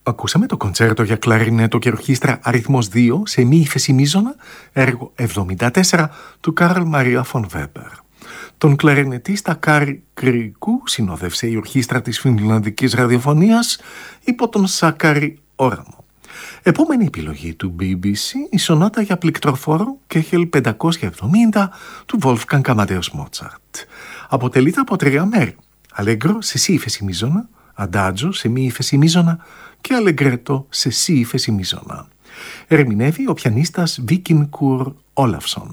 Ακούσαμε το κοντσέρτο για κλαρινέτο και ορχήστρα αριθμός 2 σε μη ύφεση μείζωνα, έργο 74 του Καρλ Μαρία φον Βέμπερ. Τον κλαρινετίστα Κάρι Κρικού συνόδευσε η ορχήστρα της Φινλανδικής Ραδιοφωνίας υπό τον Σάκαρη Όραμο. Επόμενη επιλογή του BBC, η σονάτα για πληκτροφόρο Κέχελ 570 του Wolfgang Amadeus Mozart. Αποτελείται από 3 μέρη. Αλέγκρο σε σι ύφεση μείζωνα, αντάτζο σε μη ύφεση μείζωνα και αλεγκρέτο σε σι ύφεση μείζωνα. Ερμηνεύει ο πιανίστας Βίκιν Κουρ Όλαφσον.